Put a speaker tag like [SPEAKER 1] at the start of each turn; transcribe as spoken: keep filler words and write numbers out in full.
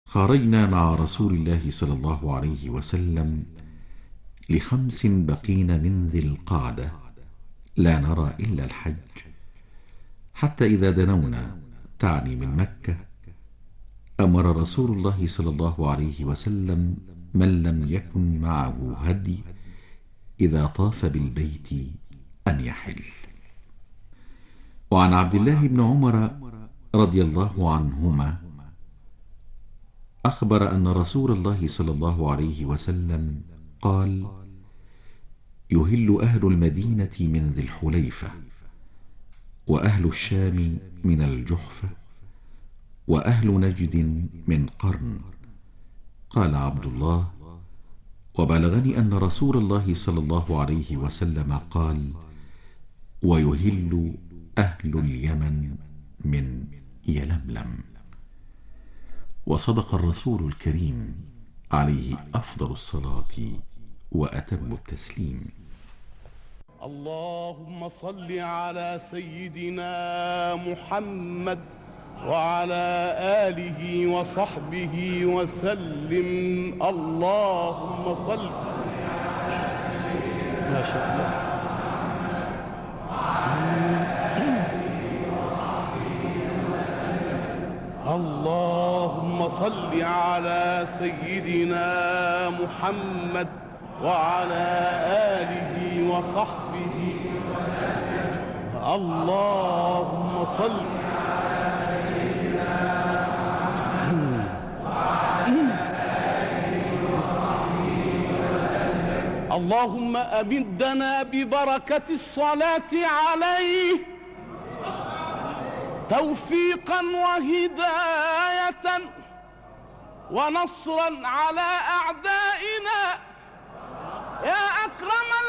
[SPEAKER 1] خرجنا مع رسول الله صلى الله عليه وسلم لخمس بقين من ذي القعدة لا نرى إلا الحج، حتى إذا دنونا، تعني من مكة، أمر رسول الله صلى الله عليه وسلم من لم يكن معه هدي إذا طاف بالبيت أن يحل. وعن عبد الله بن عمر رضي الله عنهما أخبر أن رسول الله صلى الله عليه وسلم قال: يهل أهل المدينة من ذي الحليفة، وأهل الشام من الجحفة، وأهل نجد من قرن. قال عبد الله: وبلغني أن رسول الله صلى الله عليه وسلم قال: ويهل أهل اليمن من يلملم. وصدق الرسول الكريم عليه أفضل الصلاة وأتم التسليم.
[SPEAKER 2] اللهم صل على سيدنا محمد وعلى آله وصحبه وسلم. اللهم صل. ما شاء الله. اللهم صل على سيدنا محمد وعلى آله وصحبه وسلم. اللهم صل على سيدنا محمد وعلى آله وصحبه وسلم. اللهم أمدنا ببركة الصلاة عليه توفيقا وهداية ونصرا على أعدائه